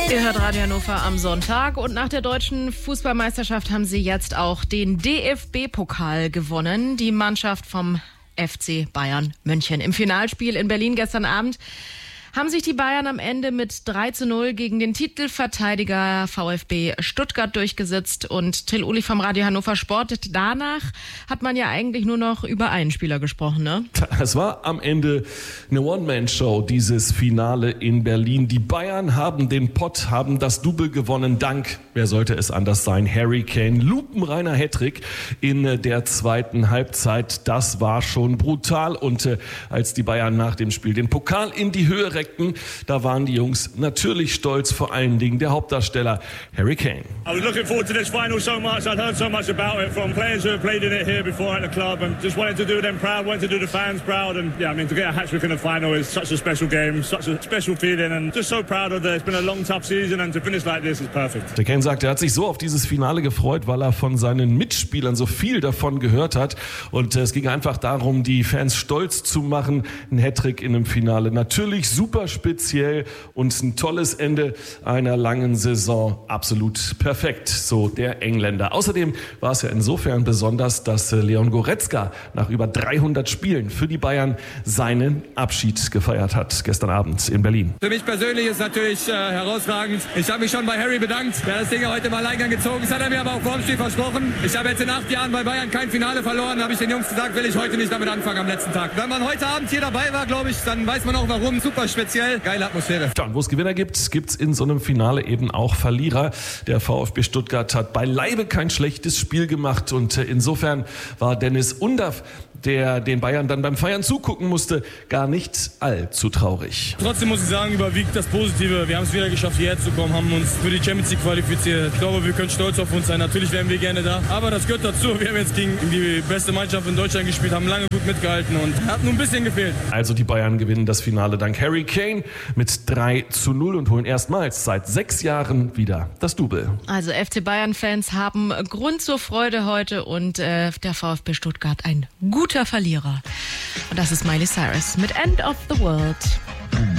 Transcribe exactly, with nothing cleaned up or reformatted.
Ihr hört Radio Hannover am Sonntag und nach der deutschen Fußballmeisterschaft haben sie jetzt auch den D F B-Pokal gewonnen. Die Mannschaft vom F C Bayern München. Im Finalspiel in Berlin gestern Abend haben sich die Bayern am Ende mit drei zu null gegen den Titelverteidiger VfB Stuttgart durchgesetzt. Und Till Ulich vom Radio Hannover Sport, danach hat man ja eigentlich nur noch über einen Spieler gesprochen, ne? Es war am Ende eine One-Man-Show, dieses Finale in Berlin. Die Bayern haben den Pott, haben das Double gewonnen, dank, wer sollte es anders sein, Harry Kane. Lupenreiner Hattrick in der zweiten Halbzeit, das war schon brutal. Und äh, als die Bayern nach dem Spiel den Pokal in die Höhe reckten, da waren die Jungs natürlich stolz, vor allen Dingen der Hauptdarsteller Harry Kane. I was looking forward to this final so much. I'd heard so much about it from players who have played in it here before at the club, and just wanted to do them proud, wanted to do the fans proud, and yeah, I mean to get a hat-trick in the final is such a special game, such a special feeling, and just so proud of it. It's been a long, tough season, and to finish like this is perfect. Der Kane sagt, er hat sich so auf dieses Finale gefreut, weil er von seinen Mitspielern so viel davon gehört hat, und es ging einfach darum, die Fans stolz zu machen. Ein Hattrick in einem Finale, natürlich super speziell und ein tolles Ende einer langen Saison. Absolut perfekt, so der Engländer. Außerdem war es ja insofern besonders, dass Leon Goretzka nach über dreihundert Spielen für die Bayern seinen Abschied gefeiert hat, gestern Abend in Berlin. Für mich persönlich ist natürlich äh, herausragend. Ich habe mich schon bei Harry bedankt. Der hat das Ding ja heute im Alleingang gezogen. Das hat er mir aber auch vor dem Spiel versprochen. Ich habe jetzt in acht Jahren bei Bayern kein Finale verloren. Da habe ich den Jungs gesagt, will ich heute nicht damit anfangen am letzten Tag. Wenn man heute Abend hier dabei war, glaube ich, dann weiß man auch warum. Super speziell, geile Atmosphäre. Ja, und wo es Gewinner gibt, gibt es in so einem Finale eben auch Verlierer. Der VfB Stuttgart hat beileibe kein schlechtes Spiel gemacht, und insofern war Dennis Undaff, der den Bayern dann beim Feiern zugucken musste, gar nicht allzu traurig. Trotzdem muss ich sagen, überwiegt das Positive. Wir haben es wieder geschafft, hierher zu kommen, haben uns für die Champions League qualifiziert. Ich glaube, wir können stolz auf uns sein. Natürlich wären wir gerne da, aber das gehört dazu. Wir haben jetzt gegen die beste Mannschaft in Deutschland gespielt, haben lange gut mitgehalten und hat nur ein bisschen gefehlt. Also die Bayern gewinnen das Finale dank Harry Kane mit drei zu null und holen erstmals seit sechs Jahren wieder das Double. Also F C Bayern-Fans haben Grund zur Freude heute, und äh, der VfB Stuttgart ein guter Verlierer. Und das ist Miley Cyrus mit End of the World.